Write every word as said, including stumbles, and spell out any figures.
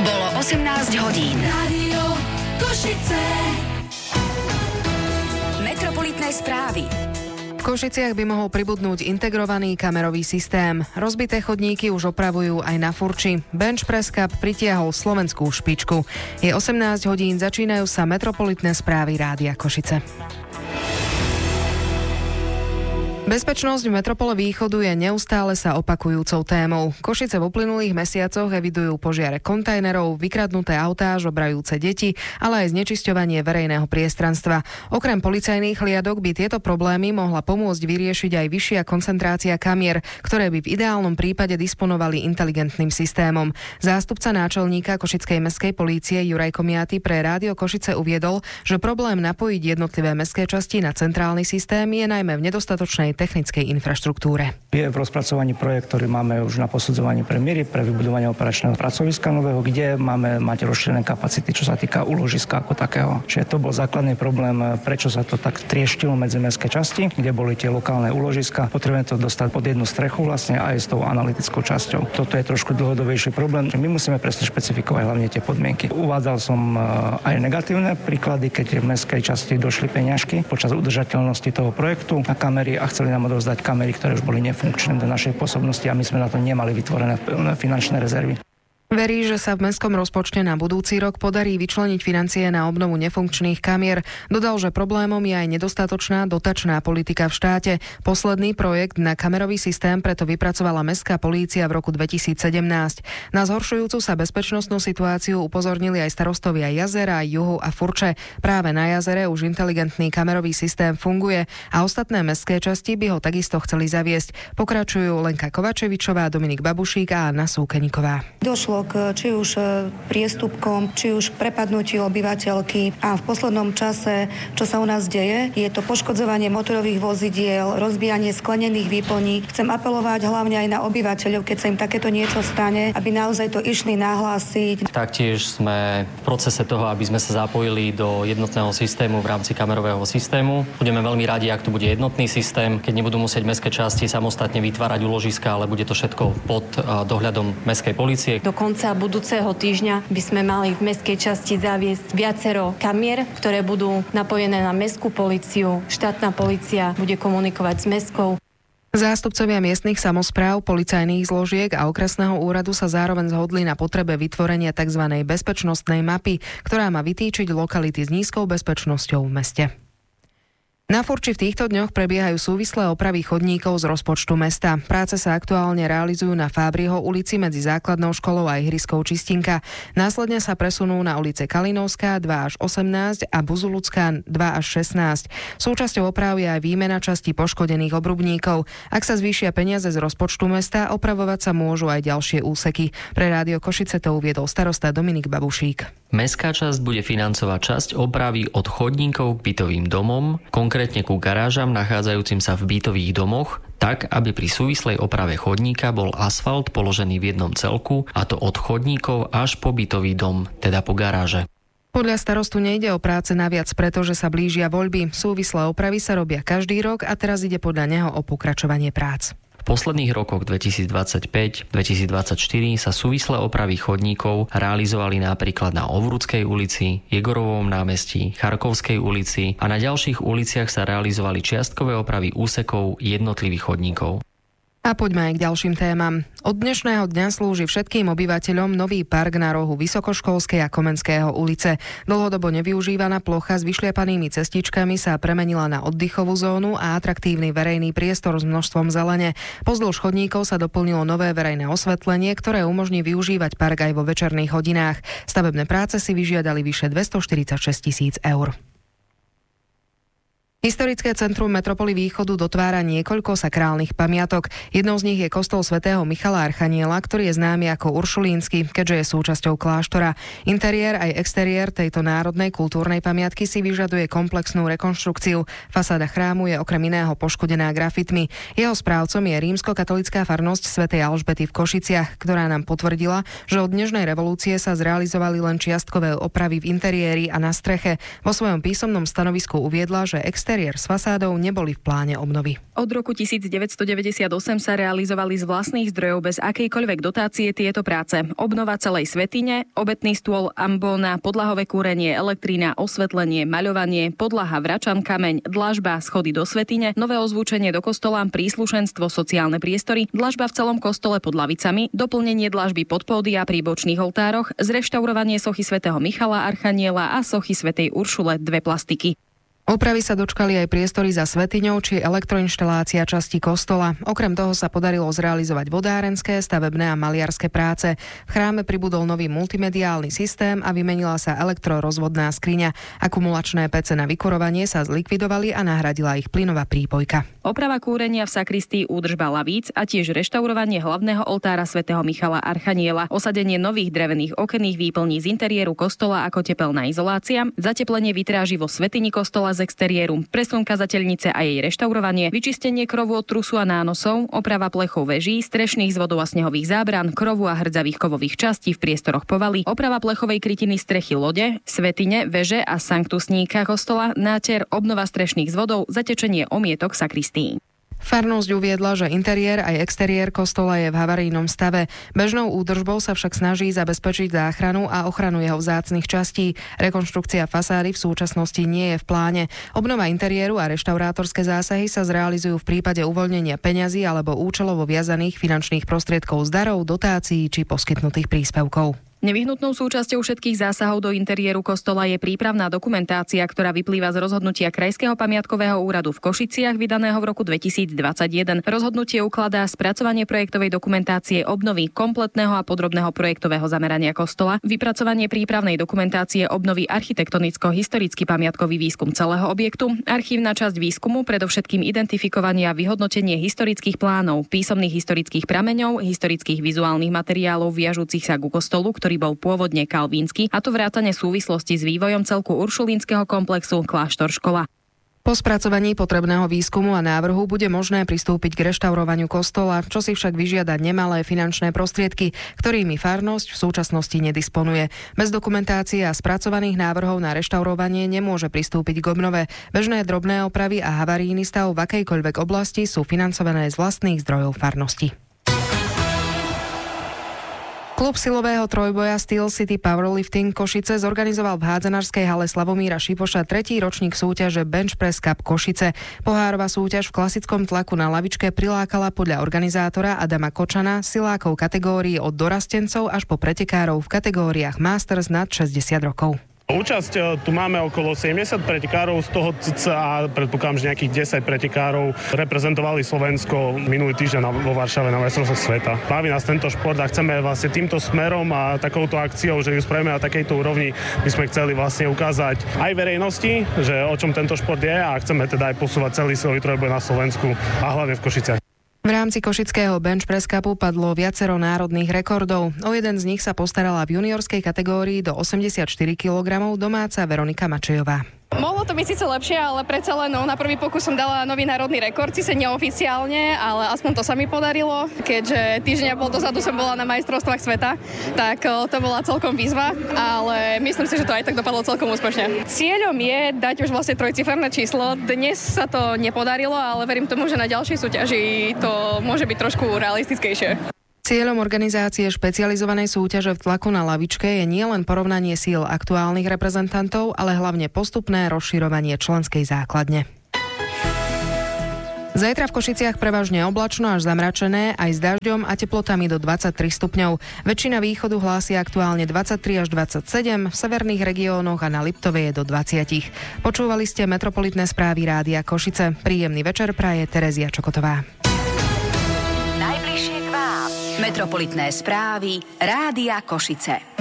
Bolo osemnásť hodín. Rádio Košice. Metropolitné správy. V Košiciach by mohol pribudnúť integrovaný kamerový systém. Rozbité chodníky už opravujú aj na Furči. Bench Press Cup pritiahol slovenskú špičku. Je osemnásť hodín, začínajú sa metropolitné správy Rádia Košice. Bezpečnosť v metropole Východu je neustále sa opakujúcou témou. Košice v uplynulých mesiacoch evidujú požiare kontajnerov, vykradnuté autá, žobrajúce deti, ale aj znečisťovanie verejného priestranstva. Okrem policajných hliadok by tieto problémy mohla pomôcť vyriešiť aj vyššia koncentrácia kamier, ktoré by v ideálnom prípade disponovali inteligentným systémom. Zástupca náčelníka Košickej mestskej polície Juraj Komiaty pre Rádio Košice uviedol, že problém napojiť jednotlivé mestské časti na centrálny systém je najmä v nedostatočnej technickej infraštruktúre. Je v rozpracovaní projekt, ktorý máme už na posudzovaní premiéry pre vybudovanie operačného pracoviska nového, kde máme mať rozšírené kapacity, čo sa týka úložiska ako takého. Čiže to bol základný problém, prečo sa to tak trieštilo medzi mestské časti, kde boli tie lokálne úložiska. Potrebujeme to dostať pod jednu strechu vlastne aj s tou analytickou časťou. Toto je trošku dlhodobejší problém. My musíme presne špecifikovať hlavne tie podmienky. Uvádzal som aj negatívne príklady, keď v mestskej časti došli peňažky počas udržateľnosti toho projektu na kamery a chceli nám odovzdať kamery, ktoré už boli nefunkčné do našej pôsobnosti a my sme na to nemali vytvorené finančné rezervy. Verí, že sa v mestskom rozpočte na budúci rok podarí vyčleniť financie na obnovu nefunkčných kamier. Dodal, že problémom je aj nedostatočná dotačná politika v štáte. Posledný projekt na kamerový systém preto vypracovala mestská polícia v roku dvetisícsedemnásť. Na zhoršujúcu sa bezpečnostnú situáciu upozornili aj starostovia Jazera, Juhu a Furče. Práve na Jazere už inteligentný kamerový systém funguje a ostatné mestské časti by ho takisto chceli zaviesť. Pokračujú Lenka Kovačevičová, Dominik Babušík a Anna Súkeníková. Došlo k či už priestupkom, či už prepadnutiu obyvateľky a v poslednom čase, čo sa u nás deje, je to poškodzovanie motorových vozidiel, rozbijanie sklenených výplní. Chcem apelovať hlavne aj na obyvateľov, keď sa im takéto niečo stane, aby naozaj to išli nahlásiť. Taktiež sme v procese toho, aby sme sa zapojili do jednotného systému v rámci kamerového systému. Budeme veľmi radi, ak to bude jednotný systém, keď nebudú musieť mestské časti samostatne vytvárať úložiska, ale bude to všetko pod dohľadom mestskej polície. Do konca budúceho týždňa by sme mali v mestskej časti zaviesť viacero kamier, ktoré budú napojené na mestskú políciu. Štátna polícia bude komunikovať s mestskou. Zástupcovia miestnych samospráv, policajných zložiek a okresného úradu sa zároveň zhodli na potrebe vytvorenia tzv. Bezpečnostnej mapy, ktorá má vytýčiť lokality s nízkou bezpečnosťou v meste. Na Furči v týchto dňoch prebiehajú súvislé opravy chodníkov z rozpočtu mesta. Práce sa aktuálne realizujú na Fábriho ulici medzi základnou školou a ihriskou Čistinka. Následne sa presunú na ulice Kalinovská dva až osemnásť a Buzulucká dva až šestnásť. Súčasťou oprav je aj výmena častí poškodených obrubníkov. Ak sa zvýšia peniaze z rozpočtu mesta, opravovať sa môžu aj ďalšie úseky. Pre Rádio Košice to uviedol starosta Dominik Babušík. Mestská časť bude financovať časť opravy od chodníkov k bytovým domom, konkrétne ku garážam nachádzajúcim sa v bytových domoch, tak, aby pri súvislej oprave chodníka bol asfalt položený v jednom celku, a to od chodníkov až po bytový dom, teda po garáže. Podľa starostu nejde o práce naviac, pretože sa blížia voľby. Súvislé opravy sa robia každý rok a teraz ide podľa neho o pokračovanie prác. V posledných rokoch dvetisícdvadsaťpäť dvetisícdvadsaťštyri sa súvislé opravy chodníkov realizovali napríklad na Ovruckej ulici, Jegorovom námestí, Charkovskej ulici a na ďalších uliciach sa realizovali čiastkové opravy úsekov jednotlivých chodníkov. A poďme aj k ďalším témam. Od dnešného dňa slúži všetkým obyvateľom nový park na rohu Vysokoškolskej a Komenského ulice. Dlhodobo nevyužívaná plocha s vyšliapanými cestičkami sa premenila na oddychovú zónu a atraktívny verejný priestor s množstvom zelene. Pozdĺž chodníkov sa doplnilo nové verejné osvetlenie, ktoré umožní využívať park aj vo večerných hodinách. Stavebné práce si vyžiadali vyše dvestoštyridsaťšesť tisíc eur. Historické centrum metropoly Východu dotvára niekoľko sakrálnych pamiatok. Jednou z nich je kostol svätého Michala Archaniela, ktorý je známy ako Uršulínsky, keďže je súčasťou kláštora. Interiér aj exteriér tejto národnej kultúrnej pamiatky si vyžaduje komplexnú rekonštrukciu. Fasáda chrámu je okrem iného poškodená grafitmi. Jeho správcom je rímskokatolícka farnosť svätej Alžbety v Košiciach, ktorá nám potvrdila, že od dnešnej revolúcie sa zrealizovali len čiastkové opravy v interiéri a na streche. Vo svojom písomnom stanovisku uviedla, že exteriér exteriér s fasádou neboli v pláne obnovy. Od roku devätnásťstodeväťdesiatosem sa realizovali z vlastných zdrojov bez akejkoľvek dotácie tieto práce. Obnova celej svätyne, obetný stôl, ambóna, podlahové kúrenie, elektrina, osvetlenie, maľovanie, podlaha, vračan, kameň, dlažba, schody do svätyne, nové ozvučenie do kostola, príslušenstvo, sociálne priestory, dlažba v celom kostole pod lavicami, doplnenie dlažby pod pódia pri bočných oltároch, zreštaurovanie sochy svätého Michala Archaniela a sochy svätej Uršule, dve plastiky. Opravy sa dočkali aj priestory za svätyňou či elektroinštalácia časti kostola. Okrem toho sa podarilo zrealizovať vodárenské, stavebné a maliarské práce. V chráme pribudol nový multimediálny systém a vymenila sa elektrorozvodná skriňa. Akumulačné pece na vykurovanie sa zlikvidovali a nahradila ich plynová prípojka. Oprava kúrenia v sakristii, údržba lavíc a tiež reštaurovanie hlavného oltára svätého Michala Archaniela, osadenie nových drevených okenných výplní z interiéru kostola ako tepelná izolácia, zateplenie vitráží vo svätyni kostola z exteriéru, presun kazateľnice a jej reštaurovanie, vyčistenie krovu od trusu a nánosov, oprava plechov veží, strešných zvodov a snehových zábran, krovu a hrdzavých kovových častí v priestoroch povaly, oprava plechovej krytiny strechy lode, svätyne, veže a sanktusníka kostola, náter, obnova strešných zvodov, zatečenie omietok sakristii. Farnosť uviedla, že interiér aj exteriér kostola je v havarijnom stave. Bežnou údržbou sa však snaží zabezpečiť záchranu a ochranu jeho vzácnych častí. Rekonštrukcia fasády v súčasnosti nie je v pláne. Obnova interiéru a reštaurátorské zásahy sa zrealizujú v prípade uvoľnenia peňazí alebo účelovo viazaných finančných prostriedkov z darov, dotácií či poskytnutých príspevkov. Nevyhnutnou súčasťou všetkých zásahov do interiéru kostola je prípravná dokumentácia, ktorá vyplýva z rozhodnutia Krajského pamiatkového úradu v Košiciach vydaného v roku dvetisícdvadsaťjeden. Rozhodnutie ukladá spracovanie projektovej dokumentácie obnovy kompletného a podrobného projektového zamerania kostola, vypracovanie prípravnej dokumentácie obnovy architektonicko-historický pamiatkový výskum celého objektu, archívna časť výskumu, predovšetkým identifikovanie a vyhodnotenie historických plánov, písomných historických prameňov, historických vizuálnych materiálov viažúcich sa ku kostolu, ktorý bol pôvodne kalvínsky, a to vrátane súvislosti s vývojom celku uršulínskeho komplexu Kláštor škola. Po spracovaní potrebného výskumu a návrhu bude možné pristúpiť k reštaurovaniu kostola, čo si však vyžiada nemalé finančné prostriedky, ktorými farnosť v súčasnosti nedisponuje. Bez dokumentácie a spracovaných návrhov na reštaurovanie nemôže pristúpiť k obnove. Bežné drobné opravy a havarijný stav v akejkoľvek oblasti sú financované z vlastných zdrojov farnosti. Klub silového trojboja Steel City Powerlifting Košice zorganizoval v hádzanárskej hale Slavomíra Šipoša tretí ročník súťaže Bench Press Cup Košice. Pohárová súťaž v klasickom tlaku na lavičke prilákala podľa organizátora Adama Kočana silákov kategórií od dorastencov až po pretekárov v kategóriách Masters nad šesťdesiat rokov. Účasť tu máme okolo sedemdesiat pretekárov, z toho cca predpokladám, že nejakých desať pretekárov reprezentovali Slovensko minulý týždeň vo Varšave na majstrovstvách sveta. Baví nás tento šport a chceme vlastne týmto smerom a takouto akciou, že ju spravíme na takejto úrovni, by sme chceli vlastne ukázať aj verejnosti, že o čom tento šport je, a chceme teda aj posúvať celý silový trojboj na Slovensku a hlavne v Košiciach. V rámci košického Bench Press Cupu padlo viacero národných rekordov. O jeden z nich sa postarala v juniorskej kategórii do osemdesiatštyri kilogramov domáca Veronika Mačejová. Mohlo to byť síce lepšie, ale predsa len no, na prvý pokus som dala nový národný rekord, síce neoficiálne, ale aspoň to sa mi podarilo. Keďže týždeň a pol dozadu som bola na majstrovstvách sveta, tak to bola celkom výzva, ale myslím si, že to aj tak dopadlo celkom úspešne. Cieľom je dať už vlastne trojciferné číslo. Dnes sa to nepodarilo, ale verím tomu, že na ďalšej súťaži to môže byť trošku realistickejšie. Cieľom organizácie špecializovanej súťaže v tlaku na lavičke je nielen porovnanie síl aktuálnych reprezentantov, ale hlavne postupné rozširovanie členskej základne. Zajtra v Košiciach prevažne oblačno až zamračené, aj s dažďom a teplotami do dvadsaťtri stupňov. Väčšina východu hlási aktuálne dvadsaťtri až dvadsaťsedem, v severných regiónoch a na Liptove je do dvadsať. Počúvali ste metropolitné správy Rádia Košice. Príjemný večer praje Terezia Čokotová. Metropolitné správy Rádia Košice.